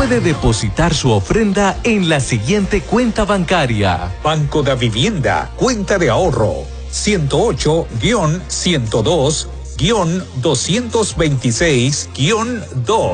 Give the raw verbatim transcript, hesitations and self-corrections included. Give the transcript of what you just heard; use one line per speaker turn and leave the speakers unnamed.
puede depositar su ofrenda en la siguiente cuenta bancaria.
Banco de Vivienda, cuenta de ahorro, ciento ocho, ciento dos, doscientos veintiséis, dos.